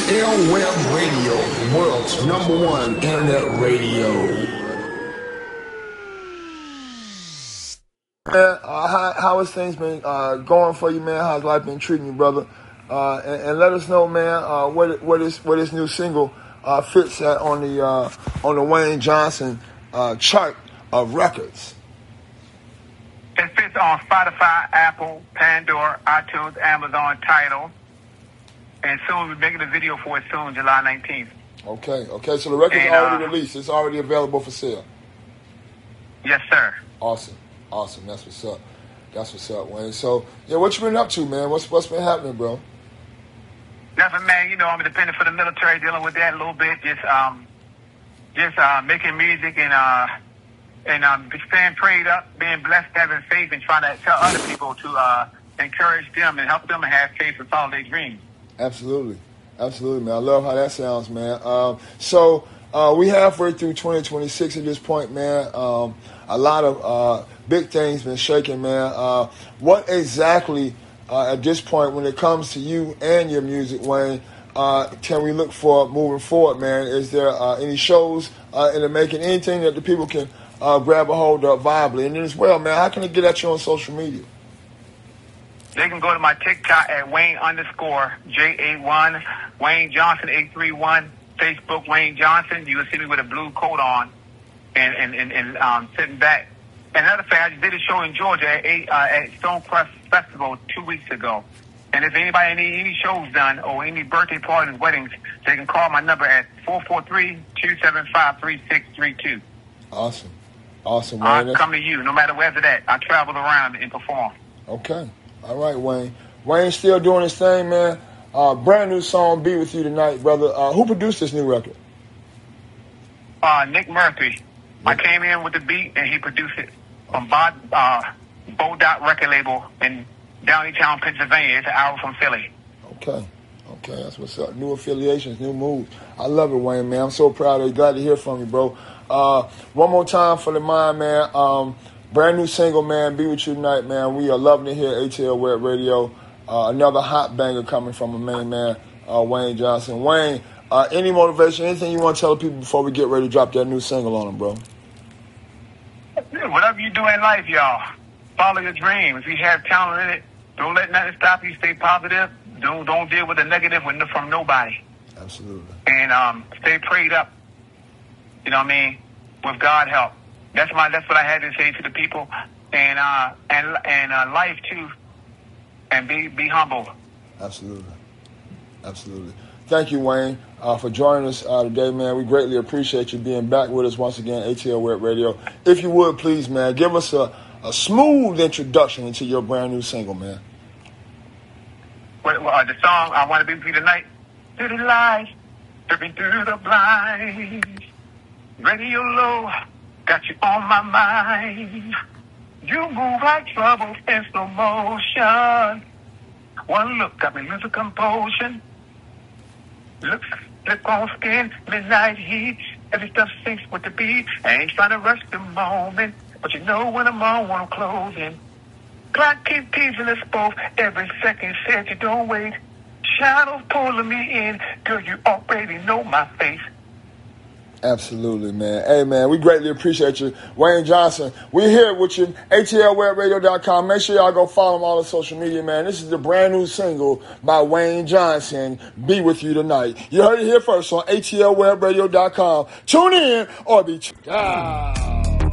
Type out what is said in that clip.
ATL Web Radio, world's #1 internet radio. Man, how has things been going for you, man? How's life been treating you, brother? And let us know, man, where this new single fits at on the Wayne Johnson chart of records. It fits on Spotify, Apple, Pandora, iTunes, Amazon, Tidal, and soon we're making a video for it soon, July 19th. Okay. So the record's already released. It's already available for sale. Yes, sir. Awesome. That's what's up, Wayne. So, yeah, what you been up to, man? What's been happening, bro? Nothing, man. You know, I'm independent for the military, dealing with that a little bit. Just making music and staying prayed up, being blessed, having faith, and trying to tell other people to encourage them and help them to have faith and follow their dreams. Absolutely, man. I love how that sounds, man. So we halfway through 2026 at this point, man. A lot of big things been shaking, man. What exactly at this point, when it comes to you and your music, Wayne, can we look for moving forward, man? Is there any shows in the making, anything that the people can grab a hold of viably? And then as well, man, how can they get at you on social media? They can go to my TikTok at Wayne_J81, Wayne Johnson 831, Facebook Wayne Johnson. You will see me with a blue coat on and sitting back. And another fact, I just did a show in Georgia at Stonecrest Festival 2 weeks ago. And if anybody need any shows done or any birthday parties, weddings, they can call my number at 443-275-3632. Awesome, Wayne. I'll come to you, no matter where's it at. I travel around and perform. Okay. All right, Wayne. Wayne's still doing his thing, man. Brand new song, Be With You Tonight, brother. Who produced this new record? Nick Murphy. I came in with the beat, and he produced it from Bo Dot record label in Downeytown, Pennsylvania. It's an hour from Philly. Okay, that's what's up. New affiliations, new moves. I love it, Wayne, man. I'm so proud of you. Glad to hear from you, bro. One more time for the mind, man. Brand new single, man, Be With You Tonight, man. We are loving it here at ATL Web Radio. Another hot banger coming from a main man, Wayne Johnson. Wayne, any motivation, anything you want to tell the people before we get ready to drop that new single on them, bro? Whatever you do in life, y'all, follow your dreams. If you have talent in it, don't let nothing stop you. Stay positive. Don't deal with the negative from nobody. Absolutely. And stay prayed up. You know what I mean? With God's help. That's what I had to say to the people. And life too. And be humble. Absolutely. Thank you, Wayne, for joining us today, man. We greatly appreciate you being back with us once again, ATL Web Radio. If you would, please, man, give us a smooth introduction into your brand new single, man. The song, I Want to Be With You Tonight. Through the light, dripping through the blinds. Radio low, got you on my mind. You move like trouble in slow motion. One look got me losing composure. Look on skin, midnight heat. Every stuff syncs with the beat. I ain't trying to rush the moment, but you know when I'm on, when I'm closing. Clock keep teasing us both. Every second said you don't wait. Shadows pulling me in. Girl, you already know my face. Absolutely, man. Hey, man, we greatly appreciate you. Wayne Johnson, we're here with you. ATLWebRadio.com. Make sure y'all go follow him on all the social media, man. This is the brand new single by Wayne Johnson, Be With You Tonight. You heard it here first on ATLWebRadio.com. Tune in or be...